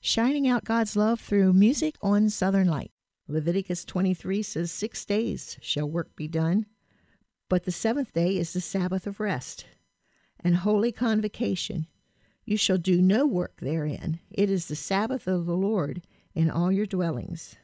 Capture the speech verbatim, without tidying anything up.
shining out God's love through music on Southern Light. Leviticus twenty-three says, Six days shall work be done, but the seventh day is the Sabbath of rest and holy convocation. You shall do no work therein. It is the Sabbath of the Lord in all your dwellings.